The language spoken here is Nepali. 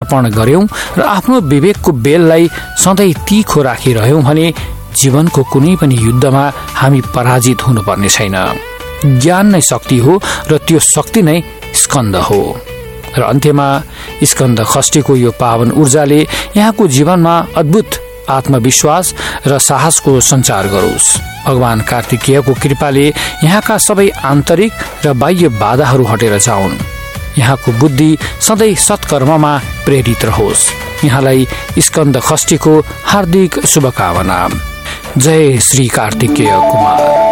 अर्पण गर्यौं र आफ्नो विवेकको बेललाई सधैँ तीखो राखिरह्यौं भने जीवनको कुनै पनि युद्धमा हामी पराजित हुनुपर्ने छैन। ज्ञान नै शक्ति हो र त्यो शक्ति नै स्कन्द हो। र अन्त्यमा स्कन्द षष्ठीको यो पावन ऊर्जाले यहाँको जीवनमा अद्भुत आत्मविश्वास र साहसको सञ्चार गरोस्। भगवान कार्तिकेयको कृपाले यहाँका सबै आन्तरिक र बाह्य बाधाहरू हटेर जाउन्। यहाँको बुद्धि सधैँ सत्कर्ममा प्रेरित रहोस्। यहाँलाई स्कन्द षष्ठीको हार्दिक शुभकामना। जय श्री कार्तिकेय कुमार।